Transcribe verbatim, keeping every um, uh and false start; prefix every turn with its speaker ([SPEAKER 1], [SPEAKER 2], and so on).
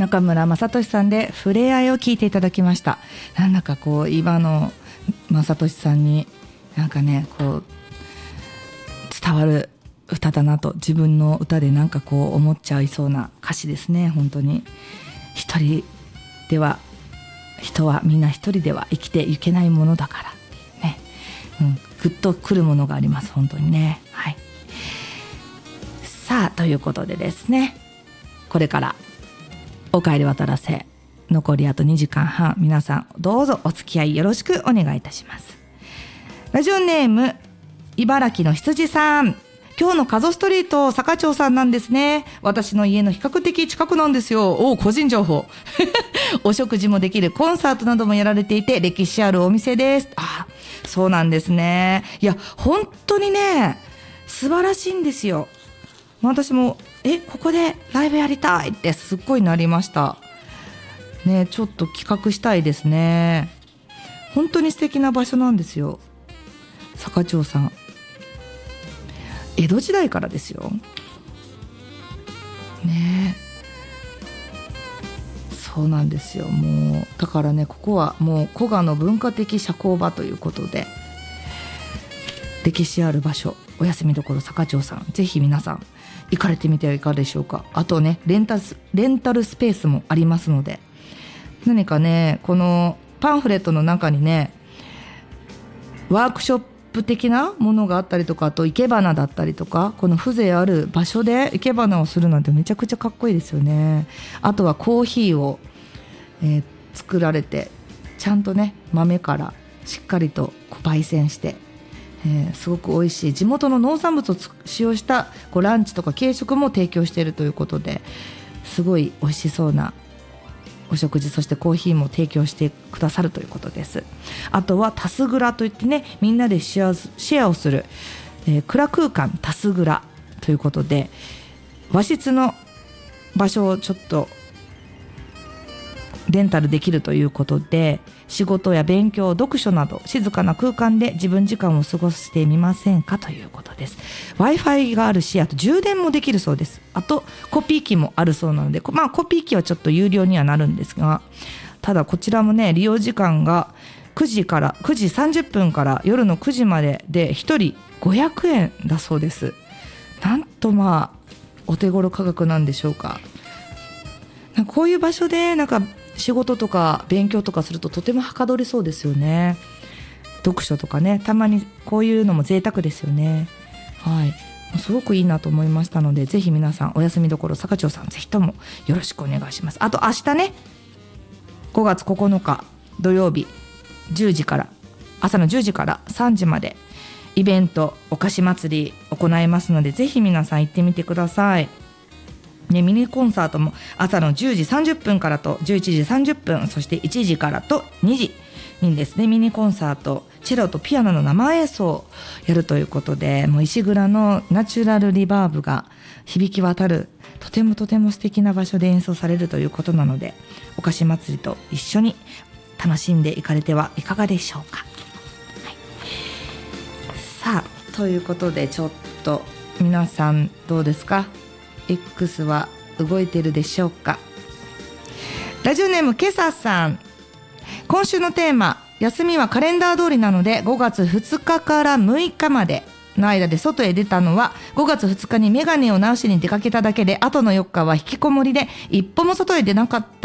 [SPEAKER 1] 中村雅俊さんでふれあいを聞いていただきました。なんだかこう今の雅俊さんになんかねこう伝わる歌だなと自分の歌でなんかこう思っちゃいそうな歌詞ですね。本当に一人では人はみんな一人では生きていけないものだからね、うん、ぐっとくるものがあります本当にね。はい、さあということでですね、これからおかえり渡らせ残りあとにじかんはん、皆さんどうぞお付き合いよろしくお願いいたします。ラジオネーム茨城の羊さん、今日のカゾストリート坂町さんなんですね。私の家の比較的近くなんですよ。お個人情報お食事もできるコンサートなどもやられていて歴史あるお店です。あ、そうなんですね。いや本当にね素晴らしいんですよ。私もえここでライブやりたいってすっごいなりましたね。ちょっと企画したいですね。本当に素敵な場所なんですよ坂町さん。江戸時代からですよね。そうなんですよ。もうだからねここはもう古賀の文化的社交場ということで歴史ある場所、お休みどころ坂町さん、ぜひ皆さん行かれてみてはいかがでしょうか。あとねレンタル、レンタルスペースもありますので、何かねこのパンフレットの中にねワークショップ的なものがあったりとか、あと生け花だったりとか、この風情ある場所で生け花をするなんてめちゃくちゃかっこいいですよね。あとはコーヒーを、えー、作られてちゃんとね豆からしっかりと焙煎して、えー、すごく美味しい地元の農産物を使用したこうランチとか軽食も提供しているということで、すごい美味しそうなお食事、そしてコーヒーも提供してくださるということです。あとはタス蔵といってねみんなでシェア、シェアをする、えー、蔵空間タス蔵ということで、和室の場所をちょっとレンタルできるということで、仕事や勉強、読書など静かな空間で自分時間を過ごしてみませんかということです。 Wi-Fi があるし、あと充電もできるそうです。あとコピー機もあるそうなので、まあコピー機はちょっと有料にはなるんですが、ただこちらもね利用時間がくじからくじさんじゅっぷんから夜のくじまででひとりごひゃくえんだそうです。なんとまあお手頃価格なんでしょうか。なんかこういう場所でなんか仕事とか勉強とかするととてもはかどりそうですよね。読書とかね、たまにこういうのも贅沢ですよね。はい、すごくいいなと思いましたので、ぜひ皆さんお休みどころ坂町さんぜひともよろしくお願いします。あと明日ねごがつここのか土曜日じゅうじから朝のじゅうじからさんじまでイベントお菓子祭り行いますので、ぜひ皆さん行ってみてくださいね。ミニコンサートも朝のじゅうじさんじゅっぷんからとじゅういちじさんじゅっぷん、そしていちじからとにじにですねミニコンサート、チェロとピアノの生演奏をやるということで、もう石蔵のナチュラルリバーブが響き渡るとてもとても素敵な場所で演奏されるということなので、お菓子祭りと一緒に楽しんでいかれてはいかがでしょうか。はい、さあということで、ちょっと皆さんどうですか、X は動いてるでしょうか。ラジオネームけささん、今週のテーマ休みはカレンダー通りなのでごがつふつかからむいかまでの間で外へ出たのはごがつふつかにメガネを直しに出かけただけで、あとのよっかは引きこもりで一歩も外へ出なかった